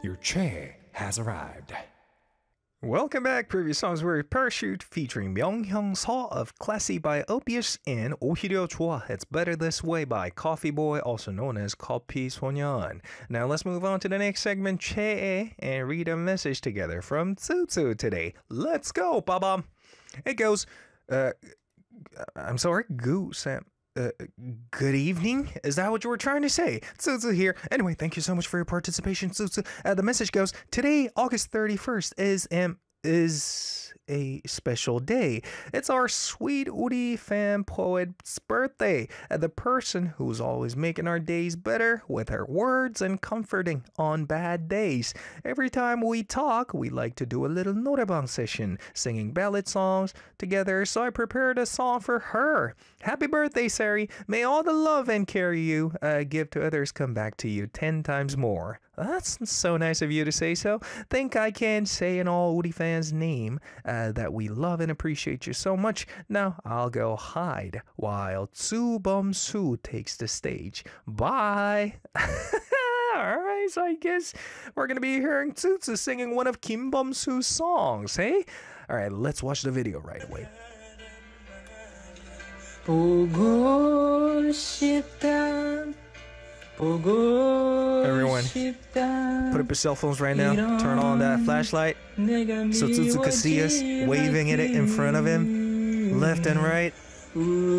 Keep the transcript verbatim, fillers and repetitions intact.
Your chair has arrived. Welcome back. Previous songs were Parachute featuring Myung-hyung Seo of Classy by Opus and 오히려 좋아, It's Better This Way by Coffee Boy, also known as 커피 소년. Now let's move on to the next segment, 최애, and read a message together from Tsutsu today. Let's go, Baba. It goes, uh, I'm sorry, Goo Sam. Uh, good evening? Is that what you were trying to say? Tsutsu here. Anyway, thank you so much for your participation, Tsutsu. Uh, the message goes, today, August thirty-first, is um, is a special day. It's our sweet Uri fan poet's birthday. Uh, the person who's always making our days better with her words and comforting on bad days. Every time we talk, we like to do a little norebang session, singing ballad songs together, so I prepared a song for her. Happy birthday, Sari. May all the love and care you uh, give to others come back to you ten times more. That's so nice of you to say so. Think I can say in all Uri fans' name uh, that we love and appreciate you so much. Now I'll go hide while Tsu Bum Soo takes the stage. Bye. Alright, so I guess we're going to be hearing Tsutsu singing one of Kim Bum Soo's songs, hey? Alright, let's watch the video right away. 보고 싶다 보고 Everyone, 싶다 put up your cell phones right now. Turn on that flashlight so Tsutsu can see us waving at it in front of him, left and right.